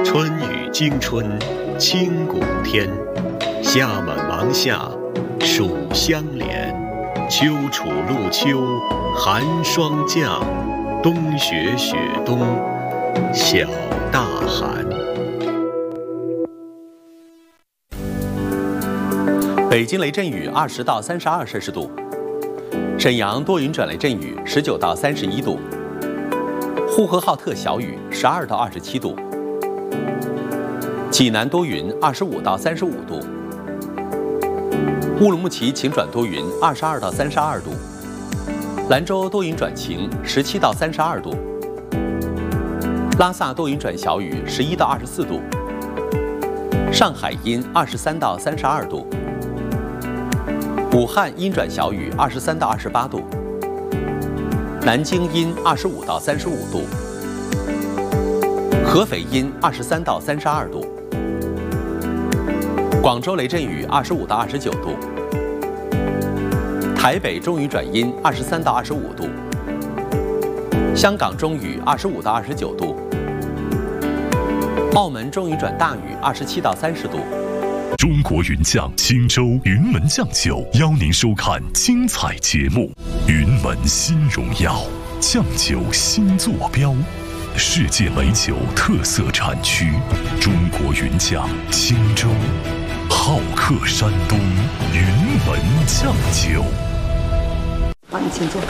春雨惊春清谷天，夏满芒夏暑相连，秋处露秋寒霜降，冬雪雪冬小大寒。 北京雷阵雨20到32摄氏度，沈阳多云转雷阵雨19到31度，呼和浩特小雨12到27度，济南多云25到35度，乌鲁木齐晴转多云22到32度，兰州多云转晴17到32度，拉萨多云转小雨11到24度，上海阴23到32度，武汉阴转小雨23到28度，南京阴25到35度，合肥阴23到32度，广州雷阵雨25到29度，台北中雨转阴23到25度，香港中雨25到29度，澳门中雨转大雨27到30度。 中国云酱青州云门酱酒邀您收看精彩节目。云门新荣耀，酱酒新坐标，世界美酒特色产区。中国云酱青州，好客山东，云门酱酒。 好，你请坐。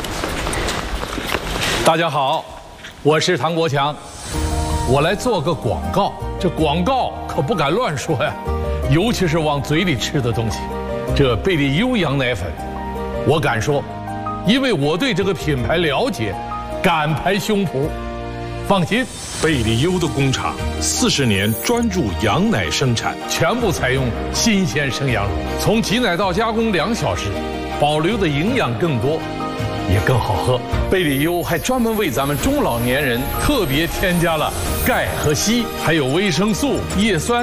大家好，我是唐国强，我来做个广告。这广告可不敢乱说呀，尤其是往嘴里吃的东西。这贝利优羊奶粉，我敢说，因为我对这个品牌了解，敢拍胸脯。放心， 贝利优的工厂40年专注羊奶生产， 全部采用新鲜生羊乳，从挤奶到加工2小时，保留的营养更多，也更好喝。贝利优还专门为咱们中老年人特别添加了钙和硒，还有维生素、叶酸